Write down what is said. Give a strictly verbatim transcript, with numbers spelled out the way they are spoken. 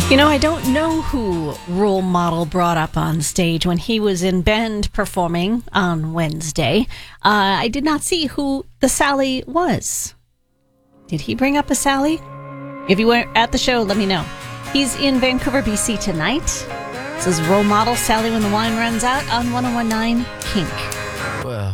You know, I don't know who Role Model brought up on stage when he was in Bend performing on Wednesday. Uh, I did not see who the Sally was. Did he bring up a Sally? If you were at the show, let me know. He's in Vancouver, B C tonight. This is Role Model, Sally When the Wine Runs Out on one oh one point nine Kink. Well.